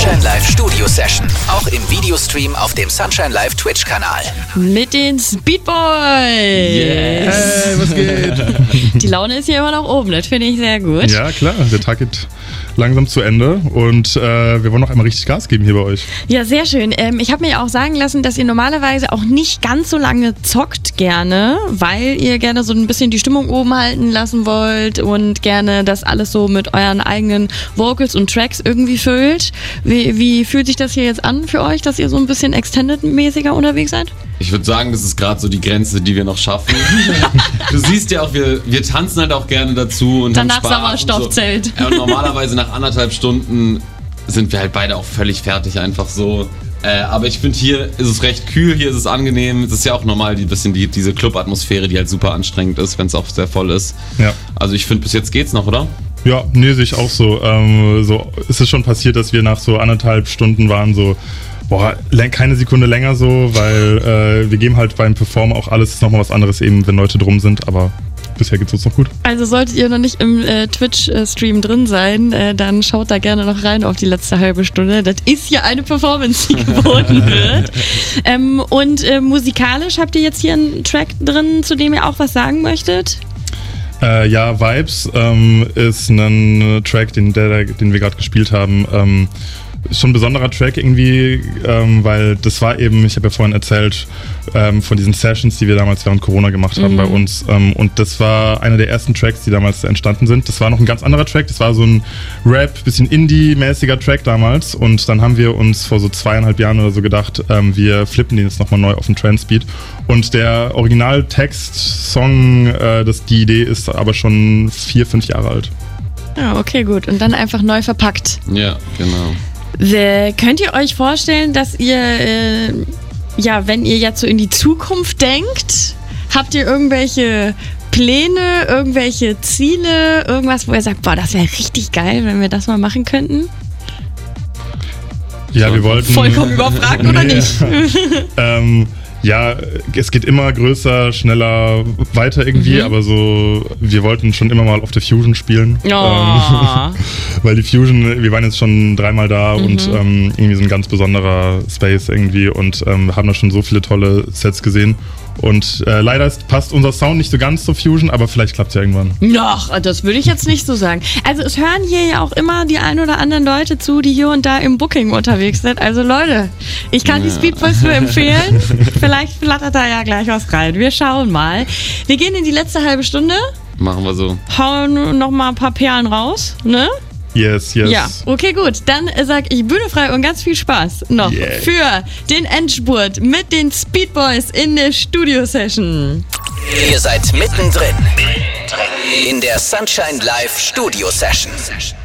Sunshine Live Studio Session. Auch im Videostream auf dem Sunshine Live Twitch-Kanal. Mit den Speed Boys. Yes. Hey, was geht? Die Laune ist hier immer noch oben, das finde ich sehr gut. Ja, klar, der Tag geht langsam zu Ende und wir wollen noch einmal richtig Gas geben hier bei euch. Ja, sehr schön. Ich habe mir auch sagen lassen, dass ihr normalerweise auch nicht ganz so lange zockt gerne, weil ihr gerne so ein bisschen die Stimmung oben halten lassen wollt und gerne das alles so mit euren eigenen Vocals und Tracks irgendwie füllt. Wie fühlt sich das hier jetzt an für euch, dass ihr so ein bisschen Extended-mäßiger unterwegs seid? Ich würde sagen, das ist gerade so die Grenze, die wir noch schaffen. Du siehst ja auch, wir tanzen halt auch gerne dazu und danach haben Spaß Sauerstoffzelt. Und so. Und normalerweise nach 1,5 Stunden sind wir halt beide auch völlig fertig, einfach so. Aber ich finde, hier ist es recht kühl, hier ist es angenehm. Es ist ja auch normal diese Club-Atmosphäre, die halt super anstrengend ist, wenn es auch sehr voll ist. Ja. Also ich finde, bis jetzt geht's noch, oder? Ja, nee, sehe ich auch so. So ist es schon passiert, dass wir nach so 1,5 Stunden waren, so keine Sekunde länger so, weil wir geben halt beim Performen auch alles nochmal was anderes eben, wenn Leute drum sind, aber bisher geht's uns noch gut. Also solltet ihr noch nicht im Twitch-Stream drin sein, dann schaut da gerne noch rein auf die letzte halbe Stunde. Das ist ja eine Performance, die geboten wird. Und musikalisch habt ihr jetzt hier einen Track drin, zu dem ihr auch was sagen möchtet? Ja, Vibes ist ein Track, den wir gerade gespielt haben. Ist schon ein besonderer Track irgendwie, weil das war eben, ich habe ja vorhin erzählt, von diesen Sessions, die wir damals während Corona gemacht haben bei uns. Und das war einer der ersten Tracks, die damals entstanden sind. Das war noch ein ganz anderer Track, das war so ein Rap, bisschen Indie-mäßiger Track damals. Und dann haben wir uns vor so 2,5 Jahren oder so gedacht, wir flippen den jetzt nochmal neu auf den Trance-Beat. Und der Originaltext-Song, die Idee ist aber schon 4-5 Jahre alt. Ja, okay, gut. Und dann einfach neu verpackt. Ja, genau. Könnt ihr euch vorstellen, dass ihr, wenn ihr jetzt so in die Zukunft denkt, habt ihr irgendwelche Pläne, irgendwelche Ziele, irgendwas, wo ihr sagt, boah, das wäre richtig geil, wenn wir das mal machen könnten? Ja, wir wollten... Vollkommen überfragt, oder nicht? Ja, es geht immer größer, schneller, weiter irgendwie, aber so, wir wollten schon immer mal auf der Fusion spielen. Oh. Weil die Fusion, wir waren jetzt schon 3-mal da und irgendwie so ein ganz besonderer Space irgendwie und haben da schon so viele tolle Sets gesehen. Und leider passt unser Sound nicht so ganz zur Fusion, aber vielleicht klappt es ja irgendwann. Ach, das würde ich jetzt nicht so sagen. Also es hören hier ja auch immer die ein oder anderen Leute zu, die hier und da im Booking unterwegs sind. Also Leute, ich kann die Speed Boys nur empfehlen. Vielleicht flattert da ja gleich was rein. Wir schauen mal. Wir gehen in die letzte halbe Stunde. Machen wir so. Hauen noch mal ein paar Perlen raus, ne? Yes. Ja, okay, gut. Dann sag ich Bühne frei und ganz viel Spaß noch für den Endspurt mit den Speed Boys in der Studio-Session. Ihr seid mittendrin in der Sunshine Live Studio Session.